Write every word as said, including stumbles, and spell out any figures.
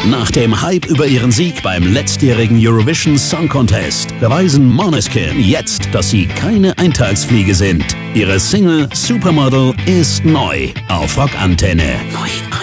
Nach dem Hype über ihren Sieg beim letztjährigen Eurovision Song Contest beweisen Måneskin jetzt, dass sie keine Eintagsfliege sind. Ihre Single Supermodel ist neu auf Rockantenne. Neu